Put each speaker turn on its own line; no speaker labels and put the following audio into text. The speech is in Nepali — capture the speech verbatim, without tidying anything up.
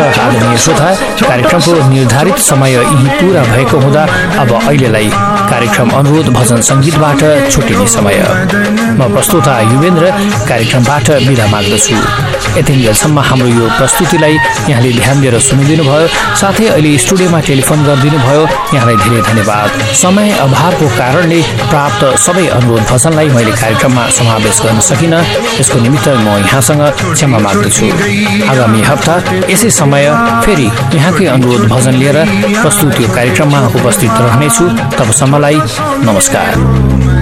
आदरणीय श्रोता, कार्यक्रमको निर्धारित समय यही पूरा भएको हुँदा अब अहिलेलाई कार्यक्रम अनुरोध भजन सङ्गीतबाट छुट्टिने समय। म प्रस्तुता युवेन्द्र कार्यक्रमबाट बिदा माग्दछु। यतिन्जेलसम्म हाम्रो यो प्रस्तुतिलाई यहाँले ध्यान दिएर सुनिदिनु भयो, साथै अहिले स्टुडियोमा टेलिफोन गरिदिनु भयो, यहाँलाई धेरै धन्यवाद। समय अभावको कारणले प्राप्त सबै अनुरोध भजनलाई मैले कार्यक्रममा समावेश गर्न सकिनँ, यसको निमित्त म यहाँसँग क्षमा माग्दछु। आगामी हप्ता यसै समय फेरि यहाँकै अनुरोध भजन लिएर प्रस्तुत यो कार्यक्रममा उपस्थित रहनेछु। तबसम्मलाई नमस्कार।